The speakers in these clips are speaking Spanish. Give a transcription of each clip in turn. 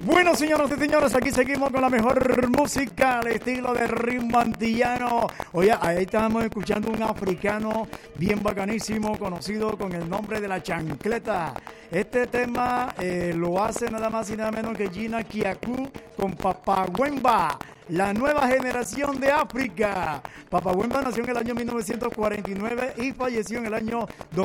Bueno, señoras y señores, aquí seguimos con la mejor música al estilo de ritmo antillano. Oye, ahí estamos escuchando un africano bien bacanísimo, conocido con el nombre de La Chancleta. Este tema lo hace nada más y nada menos que Gina Kiaku con Papa Wemba, la nueva generación de África. Papa Wemba nació en el año 1949 y falleció en el año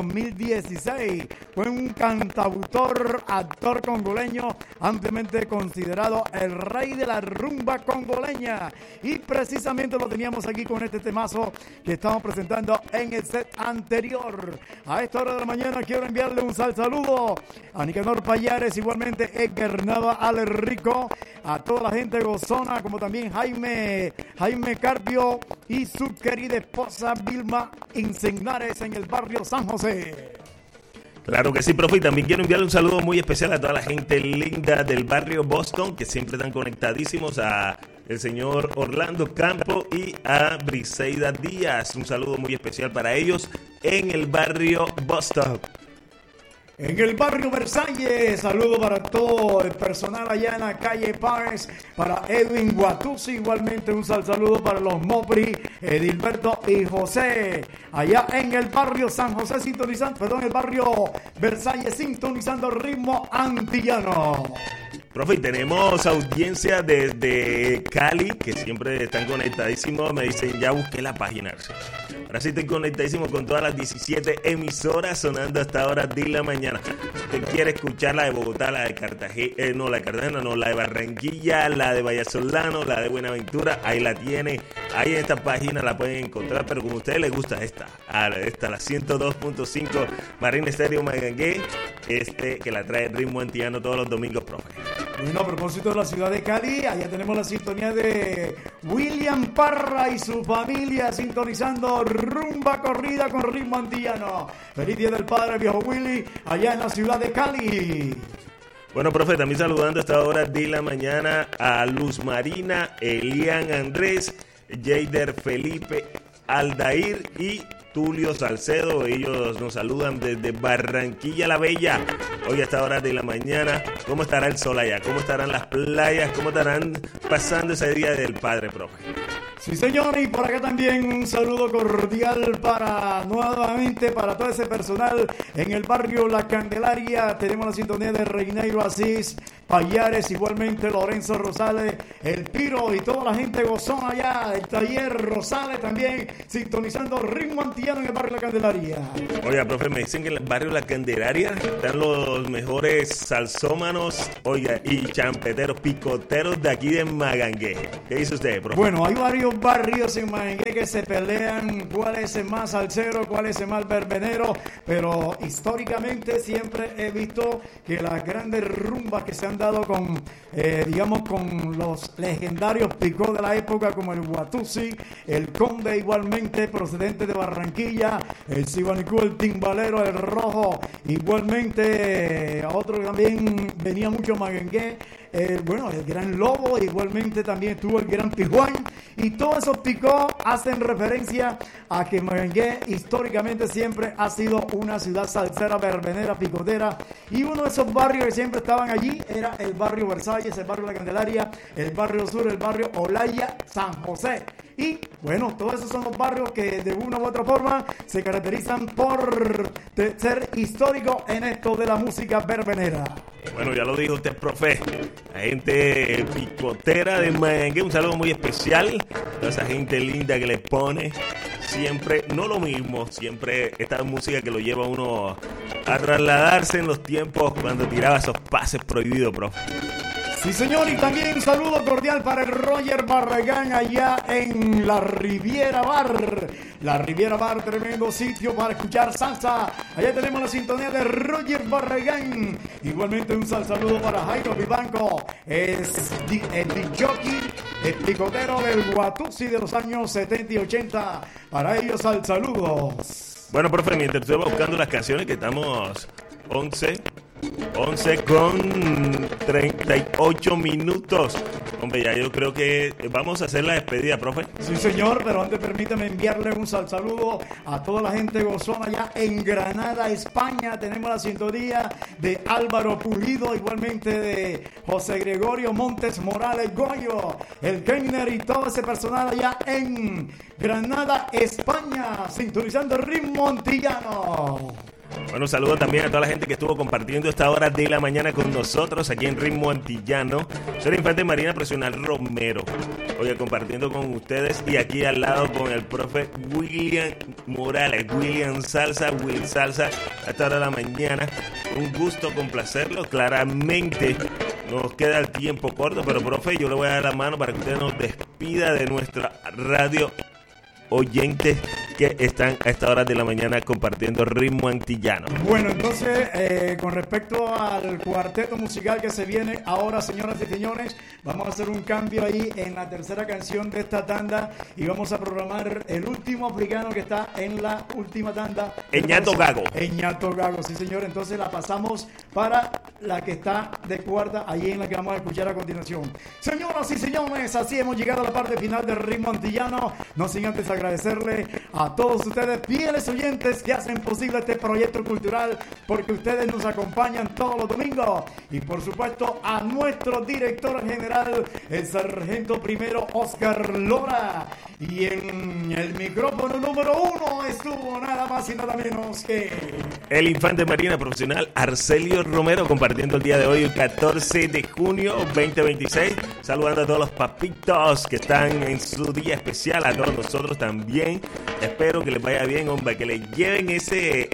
2016. Fue un cantautor, actor congoleño, ampliamente considerado el rey de la rumba congoleña. Y precisamente lo teníamos aquí con este temazo que estamos presentando en el set anterior. A esta hora de la mañana quiero enviarle un saludo a Nicanor Payares, igualmente Edgar Nava, Ale Rico, a toda la gente gozona, como también Jaime Carpio y su querida esposa Vilma Insignares en el barrio San José. Claro que sí, profe, y también quiero enviarle un saludo muy especial a toda la gente linda del barrio Boston, que siempre están conectadísimos, a el señor Orlando Campo y a Briseida Díaz. Un saludo muy especial para ellos en el barrio Boston. En el barrio Versalles, saludo para todo el personal allá en la calle Páez, para Edwin Guatuzzi, igualmente un saludo para los Mopri, Edilberto y José, allá en el barrio San José el barrio Versalles sintonizando ritmo antillano. Profe, tenemos audiencia desde Cali, que siempre están conectadísimos, me dicen, ya busqué la página. Ahora sí estoy conectadísimo con todas las 17 emisoras sonando hasta ahora de la mañana. Si usted quiere escuchar la de Bogotá, la de Cartagena, la de Barranquilla, la de Vallasolano, la de Buenaventura, ahí la tiene. Ahí en esta página la pueden encontrar, pero como a ustedes les gusta esta, la 102.5 Marina Estéreo Magangué, que la trae ritmo antillano todos los domingos, profe. Bueno, a propósito de la ciudad de Cali, allá tenemos la sintonía de William Parra y su familia sintonizando rumba corrida con ritmo antillano. Feliz Día del Padre, viejo Willy, allá en la ciudad de Cali. Bueno, profe, también saludando a esta hora de la mañana a Luz Marina, Elian Andrés, Jaider Felipe, Aldair y Tulio Salcedo. Ellos nos saludan desde Barranquilla la Bella. Hoy a esta hora de la mañana, ¿cómo estará el sol allá? ¿Cómo estarán las playas? ¿Cómo estarán pasando ese Día del Padre, profe? Sí, señor, y por acá también un saludo cordial nuevamente para todo ese personal en el barrio La Candelaria. Tenemos la sintonía de Reineiro Asís, Payares, igualmente Lorenzo Rosales, El Tiro y toda la gente gozona allá, el taller Rosales también, sintonizando ritmo antillano en el barrio La Candelaria. Oiga, profe, me dicen que en el barrio La Candelaria están los mejores salsómanos, oiga, y champeteros, picoteros de aquí de Magangué. ¿Qué dice usted, profe? Bueno, hay varios barrios en Magangué que se pelean cuál es el más salsero, cuál es el más verbenero, pero históricamente siempre he visto que las grandes rumbas que se han dado con, con los legendarios picó de la época como el Guatuzzi, el Conde igualmente procedente de Barranquilla, el Sibanicú, el Timbalero, el Rojo, igualmente otro que también venía mucho Magangué, el Gran Lobo, igualmente también estuvo el Gran Pijuán, y todos esos picó hacen referencia a que Magangué históricamente siempre ha sido una ciudad salsera, verbenera, picotera, y uno de esos barrios que siempre estaban allí era el barrio Versalles, el barrio La Candelaria, el barrio Sur, el barrio Olaya, San José. Y bueno, todos esos son los barrios que de una u otra forma se caracterizan por ser históricos en esto de la música verbenera. Bueno, ya lo dijo usted, profe. La gente picotera de Magangué, un saludo muy especial a toda esa gente linda que le pone siempre, no lo mismo, siempre esta música que lo lleva a uno a trasladarse en los tiempos cuando tiraba esos pases prohibidos, profe. Sí, señor, y también un saludo cordial para el Roger Barragán allá en la Riviera Bar. La Riviera Bar, tremendo sitio para escuchar salsa. Allá tenemos la sintonía de Roger Barragán. Igualmente un saludo para Jairo Vivanco, es el jockey, el picotero del Guatuzzi de los años 70 y 80. Para ellos, saludos. Bueno, profe, mientras estoy buscando las canciones que estamos 11 11:38. Hombre, ya yo creo que vamos a hacer la despedida, profe. Sí, señor, pero antes permítame enviarle un saludo a toda la gente gozona allá en Granada, España. Tenemos la sintonía de Álvaro Pulido, igualmente de José Gregorio Montes Morales Goyo, el Kenner y todo ese personal allá en Granada, España, sintonizando el ritmo antillano. Bueno, saludo también a toda la gente que estuvo compartiendo esta hora de la mañana con nosotros aquí en Ritmo Antillano. Soy el Infante Marina Profesional Romero. Oye, compartiendo con ustedes y aquí al lado con el profe William Morales, William Salsa, Will Salsa, a esta hora de la mañana. Un gusto complacerlo. Claramente nos queda el tiempo corto, pero profe, yo le voy a dar la mano para que usted nos despida de nuestra radio oyentes que están a esta hora de la mañana compartiendo Ritmo Antillano. Bueno, entonces, con respecto al cuarteto musical que se viene ahora, señoras y señores, vamos a hacer un cambio ahí en la tercera canción de esta tanda y vamos a programar el último africano que está en la última tanda. Eñato Gago. Eñato Gago, sí señor. Entonces la pasamos para la que está de cuarta, ahí en la que vamos a escuchar a continuación. Señoras y señores, así hemos llegado a la parte final del Ritmo Antillano. No sin antes agradecerle a todos ustedes, fieles oyentes que hacen posible este proyecto cultural, porque ustedes nos acompañan todos los domingos. Y por supuesto a nuestro director general, el sargento primero Oscar Lora. Y en el micrófono número 1 estuvo nada más y nada menos que el Infante Marina Profesional Arcelio Romero, compartiendo el día de hoy, el 14 de junio 2026. Saludando a todos los papitos que están en su día especial, a todos nosotros también. Espero que les vaya bien, hombre, que les lleven ese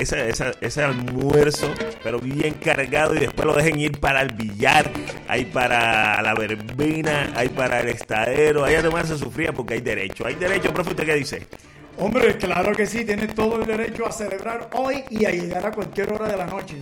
almuerzo, pero bien cargado, y después lo dejen ir para el billar, ahí para la verbena, ahí para el estadero, ahí a tomarse su fría, porque hay derecho. Hay derecho, profe, ¿usted qué dice? Hombre, claro que sí, tiene todo el derecho a celebrar hoy y a llegar a cualquier hora de la noche.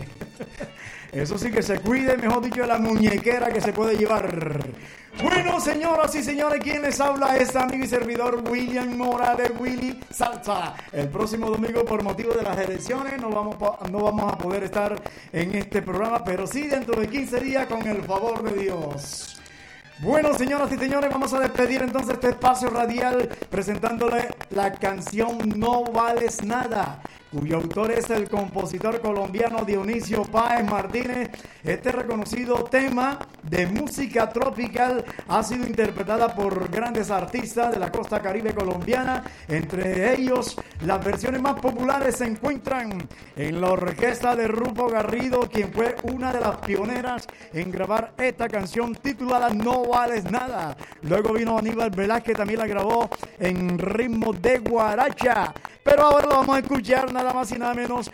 Eso sí, que se cuide, mejor dicho, de la muñequera que se puede llevar. Bueno, señoras y señores, quien les habla es amigo y servidor William Morales, Willy Salsa. El próximo domingo, por motivo de las elecciones, no vamos a poder estar en este programa, pero sí dentro de 15 días, con el favor de Dios. Bueno, señoras y señores, vamos a despedir entonces este espacio radial presentándole la canción No Vales Nada, cuyo autor es el compositor colombiano Dionisio Páez Martínez. Este reconocido tema de música tropical ha sido interpretada por grandes artistas de la costa caribe colombiana. Entre ellos, las versiones más populares se encuentran en la orquesta de Rufo Garrido, quien fue una de las pioneras en grabar esta canción titulada No Vales Nada. Luego vino Aníbal Velázquez, también la grabó en ritmo de guaracha. Pero ahora lo vamos a escuchar nada más y nada menos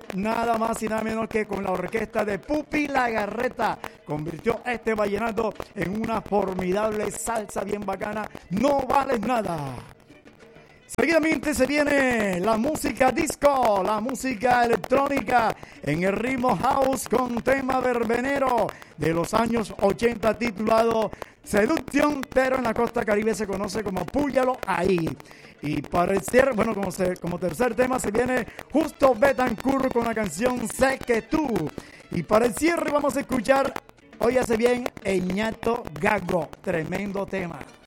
que con la orquesta de Pupi Lagarreta. Convirtió este vallenato en una formidable salsa bien bacana. No Vales Nada. Seguidamente se viene la música disco, la música electrónica en el ritmo house con tema verbenero de los años 80 titulado Seduction, pero en la costa caribe se conoce como Púyalo Ahí. Y para el cierre, bueno, como tercer tema se viene Justo Betancourt con la canción Sé que tú. Y para el cierre vamos a escuchar, óyase bien, Eñato Gago, tremendo tema.